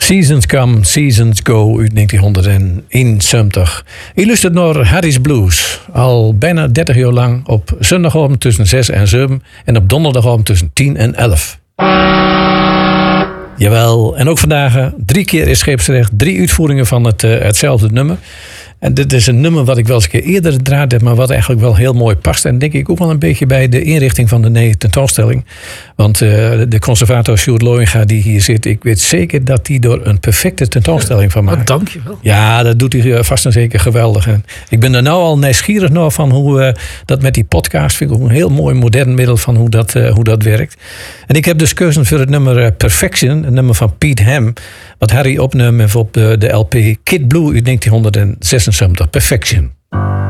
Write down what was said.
Seasons Come, Seasons Go uit 1971. U luistert naar Harry's Blues. Al bijna 30 jaar lang op zondagavond tussen 6 en 7 en op donderdagavond tussen 10 en 11. Jawel, en ook vandaag 3 keer is scheepsrecht, 3 uitvoeringen van hetzelfde nummer. En dit is een nummer wat ik wel eens een keer eerder gedraaid heb, maar wat eigenlijk wel heel mooi past. En denk ik ook wel een beetje bij de inrichting van de tentoonstelling. Want de conservator Sjoerd Looyenga die hier zit, ik weet zeker dat hij er een perfecte tentoonstelling van maakt. Dank je wel. Ja, dat doet hij vast en zeker geweldig. En ik ben er nou al nieuwsgierig naar van hoe dat met die podcast, vind ik ook een heel mooi modern middel van hoe dat werkt. En ik heb dus gekozen voor het nummer Perfection, een nummer van Pete Ham, wat Harry opnam op de LP Kid Blue uit 1976. Perfection.